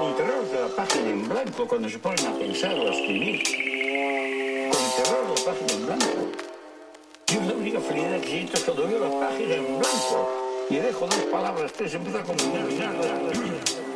con terror de la página en blanco cuando se ponen a pensar o a escribir. Con terror de la página en blanco. Yo la única felicidad que siento es cuando veo la página en blanco y dejo dos palabras, tres, empiezo a combinar.